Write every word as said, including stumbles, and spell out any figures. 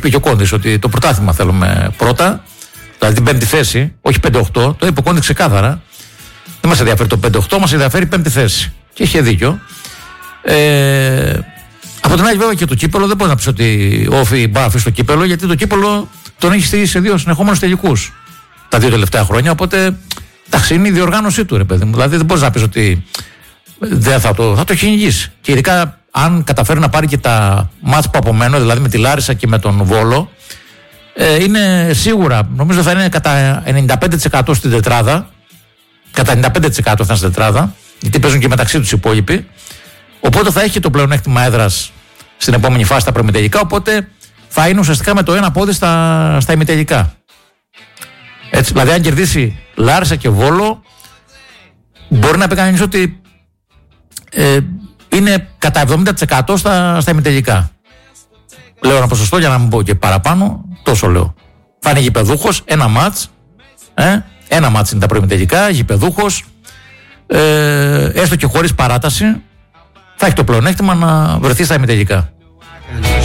είπε και ο Κόντης ότι το πρωτάθλημα θέλουμε πρώτα, δηλαδή την πέμπτη θέση, όχι πέντε οκτώ. Το είπε ο Κόντης ξεκάθαρα. Δεν μας ενδιαφέρει το πέντε οκτώ, μας ενδιαφέρει η πέμπτη θέση. Και είχε δίκιο. Ε, από την άλλη, βέβαια και το κύπελο δεν μπορεί να πει ότι όφη μπα αφήσει το κύπελο, γιατί το κύπελο τον έχει στήσει σε δύο συνεχόμενους τελικούς τα δύο τελευταία χρόνια. Οπότε εντάξει, είναι η διοργάνωσή του, ρε παιδί μου. Δηλαδή δεν μπορεί να πει ότι δεν θα το, θα το κυνηγήσει. Και ειδικά αν καταφέρει να πάρει και τα μάτς που απομένουν, δηλαδή με τη Λάρισα και με τον Βόλο, ε, είναι σίγουρα, νομίζω θα είναι κατά ενενήντα πέντε τοις εκατό στην τετράδα. Κατά ενενήντα πέντε τοις εκατό θα είναι στην τετράδα, γιατί παίζουν και μεταξύ τους οι υπόλοιποι. Οπότε θα έχει και το πλεονέκτημα έδρας στην επόμενη φάση στα προημιτελικά. Οπότε θα είναι ουσιαστικά με το ένα πόδι στα, στα ημιτελικά. Έτσι, δηλαδή, αν κερδίσει Λάρισα και Βόλο, μπορεί να πει κανείς ότι ε, είναι κατά εβδομήντα τοις εκατό στα, στα ημιτελικά. Λέω ένα ποσοστό για να μην πω και παραπάνω, τόσο λέω. Θα είναι γηπεδούχος, ένα μάτς. Ε, ένα μάτς είναι τα προημιτελικά, γηπεδούχος, ε, έστω και χωρίς παράταση, θα έχει το πλεονέκτημα να βρεθεί στα ημιτελικά.